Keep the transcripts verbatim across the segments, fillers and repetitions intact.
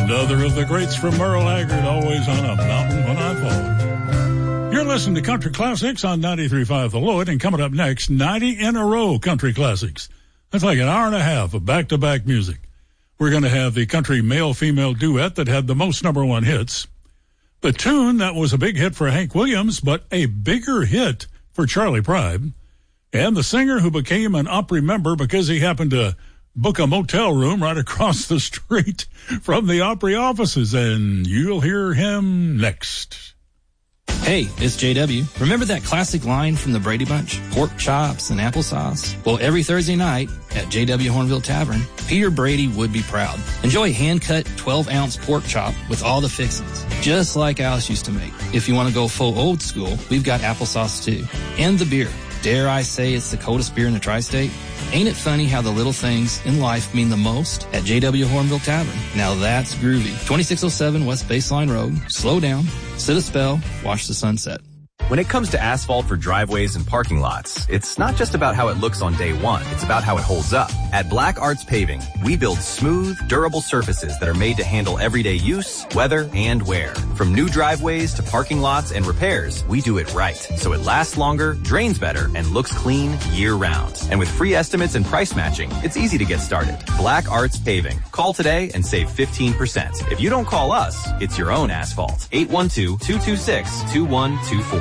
Another of the greats from Merle Haggard, always on a mountain when I fall. You're listening to Country Classics on ninety-three point five The Lloyd, and coming up next, ninety in a row Country Classics. That's like an hour and a half of back-to-back music. We're going to have the country male-female duet that had the most number one hits, the tune that was a big hit for Hank Williams, but a bigger hit for Charlie Pride, and the singer who became an Opry member because he happened to book a motel room right across the street from the Opry offices, and you'll hear him next. Hey, it's J W. Remember that classic line from the Brady Bunch? Pork chops and applesauce? Well, every Thursday night at J W Hornville Tavern, Peter Brady would be proud. Enjoy hand-cut twelve-ounce pork chop with all the fixings, just like Alice used to make. If you want to go full old school, we've got applesauce too. And the beer. Dare I say it's the coldest beer in the tri-state? Ain't it funny how the little things in life mean the most at J W Hornville Tavern? Now that's groovy. twenty-six oh seven West Baseline Road. Slow down, sit a spell, watch the sunset. When it comes to asphalt for driveways and parking lots, it's not just about how it looks on day one, it's about how it holds up. At Black Arts Paving, we build smooth, durable surfaces that are made to handle everyday use, weather, and wear. From new driveways to parking lots and repairs, we do it right, so it lasts longer, drains better, and looks clean year-round. And with free estimates and price matching, it's easy to get started. Black Arts Paving. Call today and save fifteen percent. If you don't call us, it's your own asphalt. eight one two, two two six, two one two four.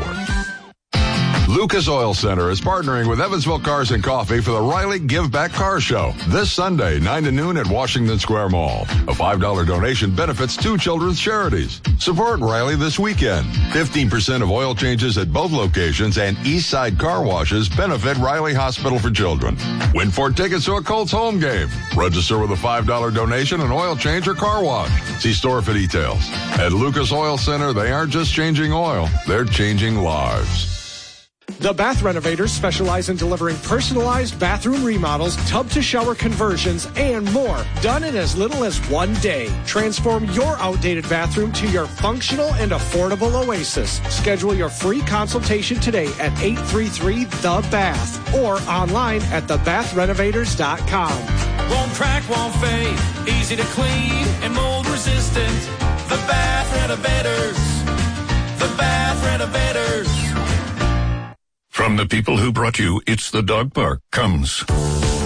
Lucas Oil Center is partnering with Evansville Cars and Coffee for the Riley Give Back Car Show this Sunday, nine to noon at Washington Square Mall. A five dollar donation benefits two children's charities. Support Riley this weekend. fifteen percent of oil changes at both locations and East Side car washes benefit Riley Hospital for Children. Win four tickets to a Colts home game. Register with a five dollar donation, an oil change, or car wash. See store for details. At Lucas Oil Center, they aren't just changing oil, they're changing lives. The Bath Renovators specialize in delivering personalized bathroom remodels, tub-to-shower conversions, and more, done in as little as one day. Transform your outdated bathroom to your functional and affordable oasis. Schedule your free consultation today at eight three three The Bath or online at the bath renovators dot com. Won't crack, won't fade, easy to clean and mold resistant. The Bath Renovators. The Bath Renovators. From the people who brought you It's the Dog Park comes